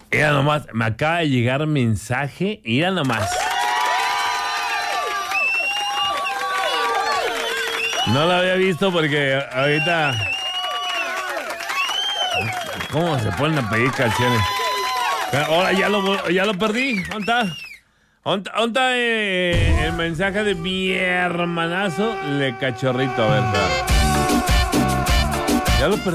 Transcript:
Mira nomás, me acaba de llegar mensaje. Mira nomás. No lo había visto porque ahorita... ¿Cómo se ponen a pedir canciones? Ahora ya lo perdí. ¿Dónde está? ¿Dónde está el mensaje de mi hermanazo? Le cachorrito, a ver. Ya lo perdí.